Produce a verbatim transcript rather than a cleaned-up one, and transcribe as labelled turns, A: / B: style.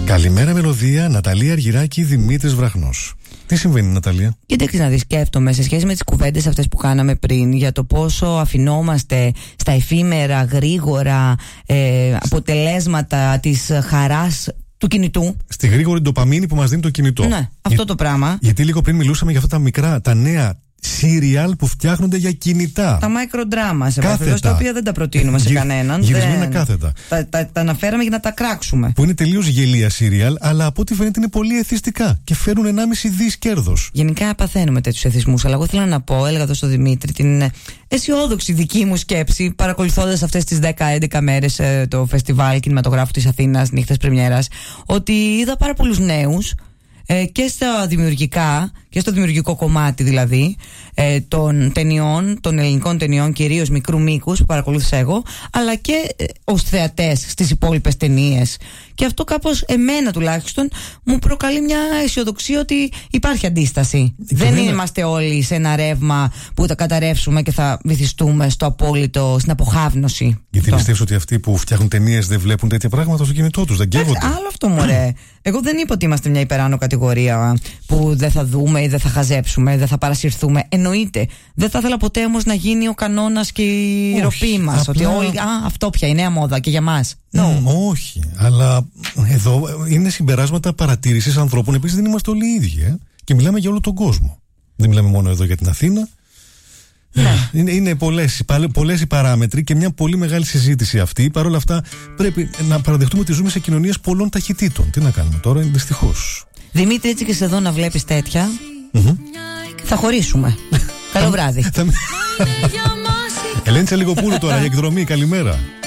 A: Καλημέρα Μελωδία, Ναταλία Αργυράκη, Δημήτρης Βραχνός. Τι συμβαίνει, Ναταλία?
B: Κοίταξε να δεις, σκέφτομαι σε σχέση με τις κουβέντες αυτές που κάναμε πριν για το πόσο αφινόμαστε στα εφήμερα, γρήγορα ε, αποτελέσματα της χαράς του κινητού.
A: Στη γρήγορη ντοπαμίνη που μας δίνει το κινητό.
B: Ναι, αυτό
A: Για,
B: το πράγμα.
A: Γιατί λίγο πριν μιλούσαμε για αυτά τα μικρά, τα νέα σύριαλ που φτιάχνονται για κινητά.
B: Τα microdrama, σε περιπτώσει τα οποία δεν τα προτείνουμε σε
A: Γυ,
B: κανέναν.
A: Γυρισμένα
B: δεν...
A: κάθετα.
B: Τα, τα, τα αναφέραμε για να τα κράξουμε.
A: Που είναι τελείως γελία σύριαλ, αλλά από ό,τι φαίνεται είναι πολύ εθιστικά και φέρουν ενάμιση δις κέρδος.
B: Γενικά παθαίνουμε τέτοιους εθισμούς. Αλλά εγώ θέλω να πω, έλεγα εδώ στον Δημήτρη, την αισιόδοξη δική μου σκέψη, παρακολουθώντας αυτές τις δέκα έντεκα μέρες ε, το φεστιβάλ κινηματογράφου της Αθήνας, νύχτες πρεμιέρας, ότι είδα πάρα πολλούς νέους. Ε, και στα δημιουργικά και στο δημιουργικό κομμάτι δηλαδή ε, των ταινιών, των ελληνικών ταινιών, κυρίως μικρού μήκους που παρακολούθησα εγώ, αλλά και ε, ως θεατές στις υπόλοιπες ταινίες. Και αυτό κάπως εμένα τουλάχιστον μου προκαλεί μια αισιοδοξία ότι υπάρχει αντίσταση. Και δεν είναι... είμαστε όλοι σε ένα ρεύμα που θα καταρρεύσουμε και θα βυθιστούμε στο απόλυτο, στην αποχάβνωση.
A: Γιατί πιστεύεις ότι αυτοί που φτιάχνουν ταινίες δεν βλέπουν τέτοια πράγματα στο κινητό τους, δεν καίγονται?
B: Άλλο αυτό, μωρέ. Εγώ δεν είπα ότι είμαστε μια υπεράνω κατηγορία που δεν θα δούμε ή δεν θα χαζέψουμε, δεν θα παρασυρθούμε. Εννοείται. Δεν θα ήθελα ποτέ όμως να γίνει ο κανόνας και η ροπή μας. Απλά... Ότι όλοι, α, αυτό πια η νέα μόδα και για μας.
A: No. Mm, όχι. Αλλά εδώ είναι συμπεράσματα παρατήρησης ανθρώπων. Επίσης δεν είμαστε όλοι οι ίδιοι. Ε? Και μιλάμε για όλο τον κόσμο. Δεν μιλάμε μόνο εδώ για την Αθήνα. Ναι. Είναι, είναι πολλές, πολλές οι παράμετροι και μια πολύ μεγάλη συζήτηση αυτή. Παρ' όλα αυτά, πρέπει να παραδεχτούμε ότι ζούμε σε κοινωνίες πολλών ταχυτήτων. Τι να κάνουμε τώρα, δυστυχώς.
B: Δημήτρη, έτσι και σε εδώ να βλέπεις τέτοια, mm-hmm. θα χωρίσουμε. Καλό βράδυ.
A: Ελένη Τσελιγοπούλου τώρα για εκδρομή. Καλημέρα.